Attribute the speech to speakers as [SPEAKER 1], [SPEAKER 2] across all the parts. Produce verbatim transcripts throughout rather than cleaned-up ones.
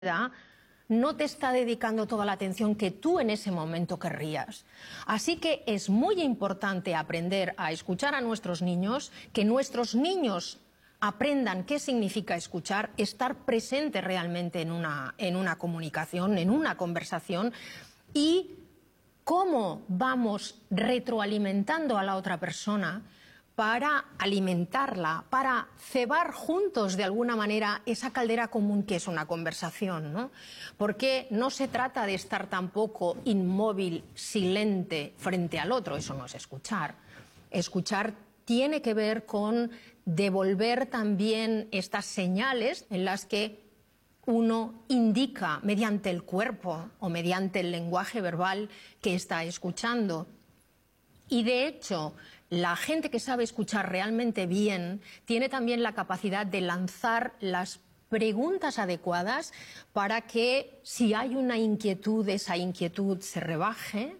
[SPEAKER 1] no te está dedicando toda la atención que tú en ese momento querrías. Así que es muy importante aprender a escuchar a nuestros niños, que nuestros niños aprendan qué significa escuchar, estar presente realmente en una, en una comunicación, en una conversación, y cómo vamos retroalimentando a la otra persona para alimentarla, para cebar juntos de alguna manera esa caldera común que es una conversación, ¿no? Porque no se trata de estar tampoco inmóvil, silente frente al otro, eso no es escuchar. Escuchar tiene que ver con devolver también estas señales en las que uno indica mediante el cuerpo o mediante el lenguaje verbal que está escuchando. Y de hecho, la gente que sabe escuchar realmente bien tiene también la capacidad de lanzar las preguntas adecuadas para que, si hay una inquietud, esa inquietud se rebaje.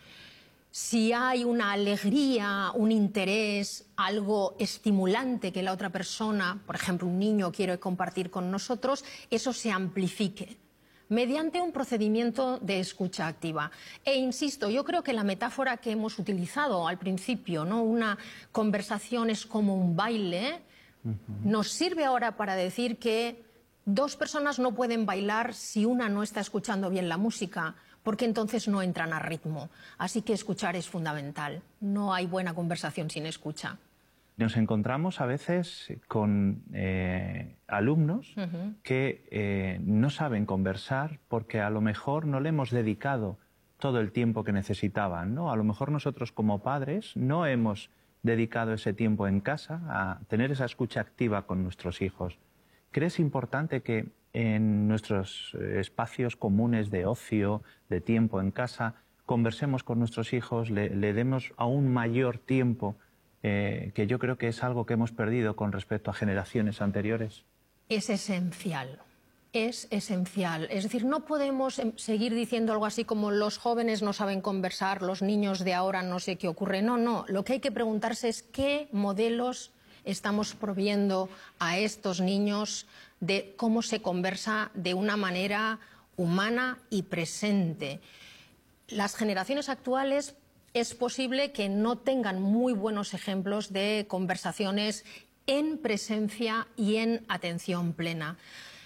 [SPEAKER 1] Si hay una alegría, un interés, algo estimulante que la otra persona, por ejemplo un niño, quiere compartir con nosotros, eso se amplifique mediante un procedimiento de escucha activa. E insisto, yo creo que la metáfora que hemos utilizado al principio, ¿no? Una conversación es como un baile, uh-huh. Nos sirve ahora para decir que dos personas no pueden bailar si una no está escuchando bien la música, porque entonces no entran a ritmo. Así que escuchar es fundamental. No hay buena conversación sin escucha.
[SPEAKER 2] Nos encontramos a veces con eh, alumnos uh-huh. que eh, no saben conversar porque a lo mejor no le hemos dedicado todo el tiempo que necesitaban, ¿no? A lo mejor nosotros como padres no hemos dedicado ese tiempo en casa a tener esa escucha activa con nuestros hijos. ¿Crees importante que en nuestros espacios comunes de ocio, de tiempo en casa, conversemos con nuestros hijos, le, le demos aún mayor tiempo? Eh, que yo creo que es algo que hemos perdido con respecto a generaciones anteriores.
[SPEAKER 1] Es esencial, es esencial. Es decir, no podemos seguir diciendo algo así como los jóvenes no saben conversar, los niños de ahora no sé qué ocurre. No, no, lo que hay que preguntarse es qué modelos estamos proviendo a estos niños de cómo se conversa de una manera humana y presente. Las generaciones actuales es posible que no tengan muy buenos ejemplos de conversaciones en presencia y en atención plena.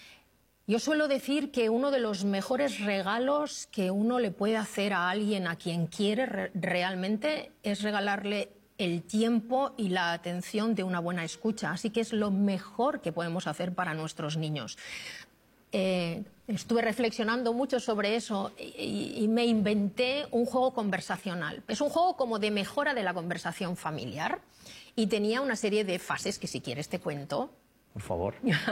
[SPEAKER 1] Yo suelo decir que uno de los mejores regalos que uno le puede hacer a alguien a quien quiere re- realmente es regalarle el tiempo y la atención de una buena escucha. Así que es lo mejor que podemos hacer para nuestros niños. Eh, estuve reflexionando mucho sobre eso y, y me inventé un juego conversacional. Es un juego como de mejora de la conversación familiar y tenía una serie de fases que si quieres te cuento.
[SPEAKER 2] Por favor.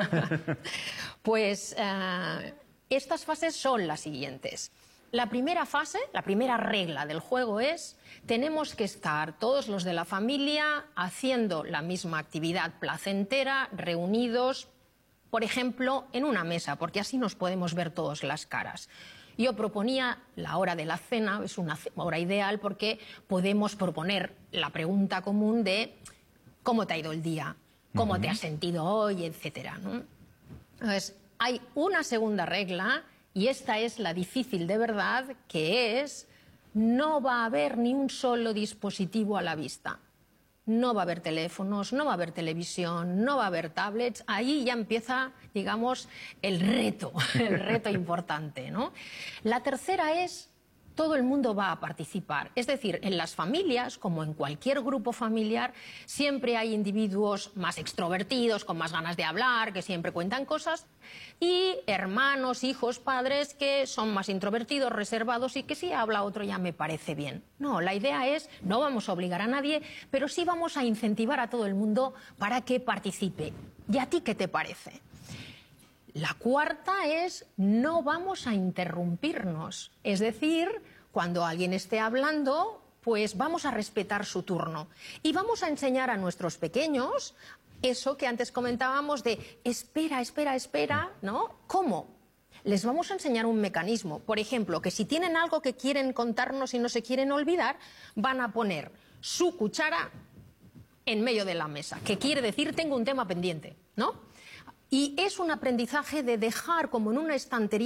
[SPEAKER 1] Pues eh, estas fases son las siguientes. La primera fase, la primera regla del juego es: tenemos que estar todos los de la familia haciendo la misma actividad placentera, reunidos, por ejemplo, en una mesa, porque así nos podemos ver todos las caras. Yo proponía la hora de la cena, es una hora ideal porque podemos proponer la pregunta común de ¿cómo te ha ido el día? ¿Cómo uh-huh. te has sentido hoy? Etcétera, ¿no? Entonces, hay una segunda regla, y esta es la difícil de verdad, que es: no va a haber ni un solo dispositivo a la vista. No va a haber teléfonos, no va a haber televisión, no va a haber tablets. Ahí ya empieza, digamos, el reto, el reto importante, ¿no? La tercera es: todo el mundo va a participar. Es decir, en las familias, como en cualquier grupo familiar, siempre hay individuos más extrovertidos, con más ganas de hablar, que siempre cuentan cosas, y hermanos, hijos, padres que son más introvertidos, reservados, y que si habla otro ya me parece bien. No, la idea es, no vamos a obligar a nadie, pero sí vamos a incentivar a todo el mundo para que participe. ¿Y a ti qué te parece? La cuarta es: no vamos a interrumpirnos. Es decir, cuando alguien esté hablando, pues vamos a respetar su turno. Y vamos a enseñar a nuestros pequeños eso que antes comentábamos de espera, espera, espera, ¿no? ¿Cómo? Les vamos a enseñar un mecanismo. Por ejemplo, que si tienen algo que quieren contarnos y no se quieren olvidar, van a poner su cuchara en medio de la mesa. Que quiere decir, tengo un tema pendiente, ¿no? Y es un aprendizaje de dejar como en una estantería